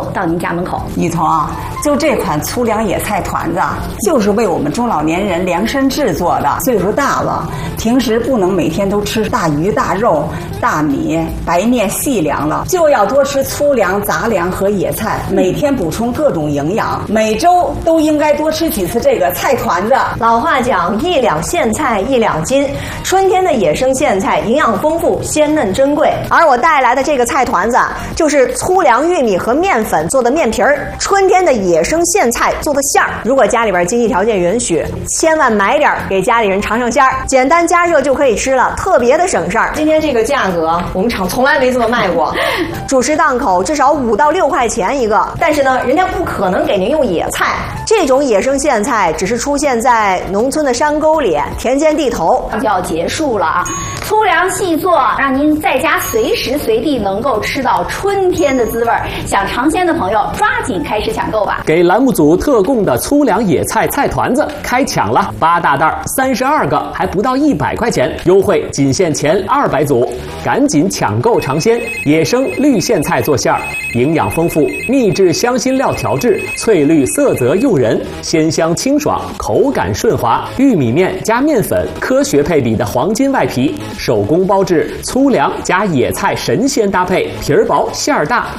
到您家门口。 雨桐啊，就这款粗粮野菜团子，就是为我们中老年人量身制作的。岁数大了，平时不能每天都吃大鱼大肉、大米、白面细粮了，就要多吃粗粮、杂粮和野菜，每天补充各种营养。每周都应该多吃几次这个菜团子。 老话讲，1两苋菜1两金。春天的野生苋菜营养丰富、鲜嫩珍贵。而我带来的这个菜团子，就是粗粮、玉米和面粉做的面皮儿，春天的野生苋菜做的馅儿。如果家里边经济条件允许，千万买点给家里人尝尝鲜儿，简单加热就可以吃了，特别的省事儿。今天这个价格，我们厂从来没这么卖过，主食档口至少5到6块钱一个。但是呢，人家不可能给您用野菜，这种野生苋菜只是出现在农村的山沟里、田间地头。 就要结束了啊！粗粮细做，让您在家随时随地能够吃到春天的滋味。想尝鲜的朋友，抓紧开始抢购吧！ 给栏目组特供的粗粮野菜菜团子开抢了，8大袋32个，还不到100块钱，优惠仅限前200组，赶紧抢购尝鲜！野生绿苋菜做馅儿，营养丰富，秘制香辛料调制，翠绿色泽诱人，鲜香清爽，口感顺滑。玉米面加面粉，科学配比的黄金外皮，手工包制，粗粮加野菜神仙搭配，皮儿薄馅儿大。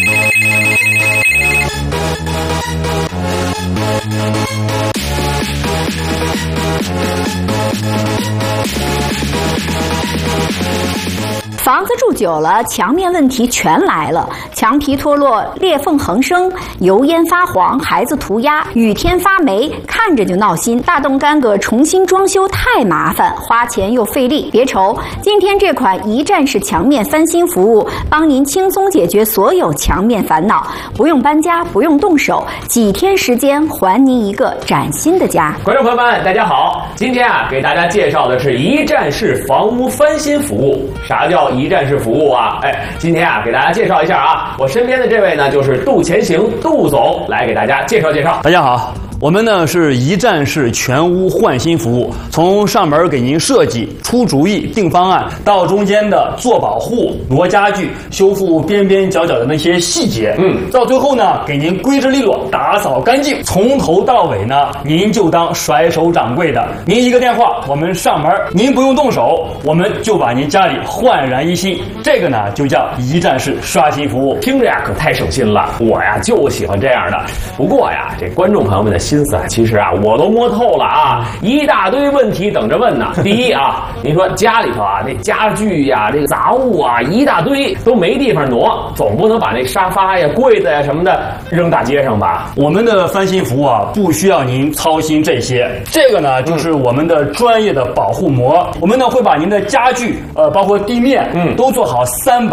房子住久了，墙面问题全来了，墙皮脱落，裂缝横生，油烟发黄，孩子涂鸦，雨天发霉，看着就闹心。大动干戈重新装修太麻烦，花钱又费力。别愁，今天这款一站式墙面翻新服务，帮您轻松解决所有墙面烦恼，不用搬家，不用动手，几天时间还您一个崭新的家。 观众朋友们，大家好，今天给大家介绍的是一站式房屋翻新服务。啥叫一站式服务啊？今天给大家介绍一下啊，我身边的这位呢就是杜前行杜总，来给大家介绍介绍。 大家好。我们呢是一站式全屋换新服务，从上门给您设计、出主意、定方案，到中间的做保护、挪家具、修复边边角角的那些细节，到最后呢给您规制利落、打扫干净，从头到尾呢您就当甩手掌柜的，您一个电话，我们上门，您不用动手，我们就把您家里焕然一新。这个呢就叫一站式刷新服务， 听着呀可太省心了，我呀就喜欢这样的。不过呀，这观众朋友们的心思其实我都摸透了啊，一大堆问题等着问呢。第一啊，您说家里头这家具呀、这个杂物一大堆都没地方挪，总不能把那沙发呀、柜子呀什么的扔大街上吧？ 我们的翻新服务不需要您操心这些，这个呢就是我们的专业的保护膜。我们呢会把您的家具包括地面都做好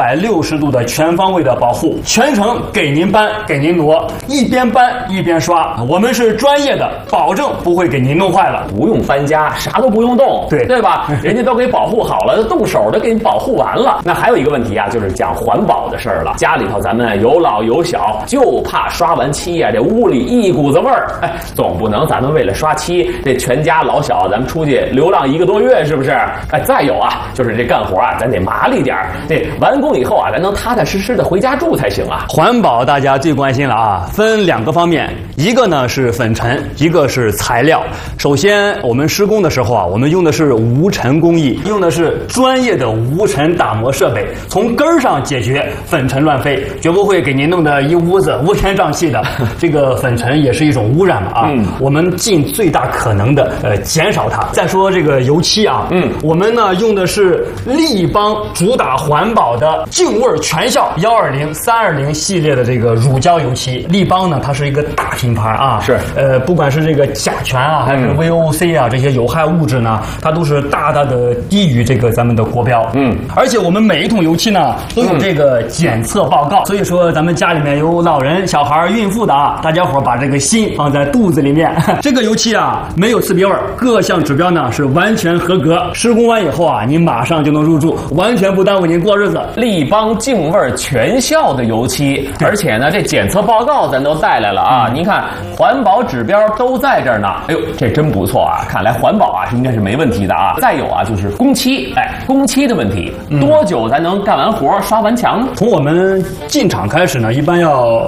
360度的全方位的保护，全程给您搬给您挪，一边搬一边刷。我们是专业的，保证不会给您弄坏了， 不用搬家，啥都不用动，对吧？人家都给保护好了，动手的给你保护完了。那还有一个问题就是讲环保的事儿了。家里头咱们有老有小，就怕刷完漆这屋里一股子味儿。总不能咱们为了刷漆，这全家老小咱们出去流浪1个多月，是不是？再有就是这干活咱得麻利点儿，这完工以后咱能踏踏实实的回家住才行啊。 环保大家最关心了分2个方面，一个呢是粉尘，一个是材料。首先我们施工的时候我们用的是无尘工艺，用的是专业的无尘打磨设备，从根儿上解决粉尘乱飞，绝不会给您弄得一屋子乌烟瘴气的。这个粉尘也是一种污染嘛我们尽最大可能的减少它。再说这个油漆我们呢用的是立邦主打环保的净味全效120、320系列的这个乳胶油漆。立邦呢它是一个大品牌是不管是这个甲醛还是 VOC 这些有害物质呢，它都是大大的低于这个咱们的国标。而且我们每一桶油漆呢都有这个检测报告，所以说咱们家里面有老人、小孩、孕妇的大家伙把这个心放在肚子里面。这个油漆没有刺鼻味，各项指标呢是完全合格。施工完以后您马上就能入住，完全不耽误您过日子。 立邦净味全效的油漆，而且呢这检测报告咱都带来了您看环保指标都在这儿呢。哎呦，这真不错看来环保应该是没问题的再有就是工期，工期的问题，多久才能干完活刷完墙呢？ 从我们进场开始呢，一般要